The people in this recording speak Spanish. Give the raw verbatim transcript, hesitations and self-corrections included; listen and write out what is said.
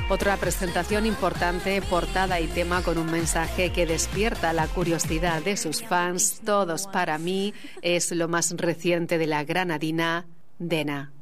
Otra presentación importante, portada y tema con un mensaje que despierta la curiosidad de sus fans. Todos para mí es lo más reciente de la granadina Dena.